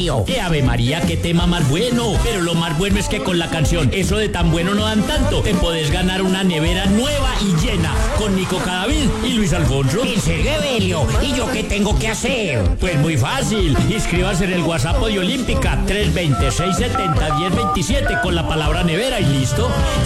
Severio. Ave María, qué tema más bueno. Pero lo más bueno es que con la canción Eso de tan bueno no dan tanto, te podés ganar una nevera nueva y llena con Nico Cadavid y Luis Alfonso. ¿En serio, Evelio? ¿Y yo qué tengo que hacer? Pues muy fácil. Inscríbase en el WhatsApp de Olímpica 320-670-1027 con la palabra nevera y listo.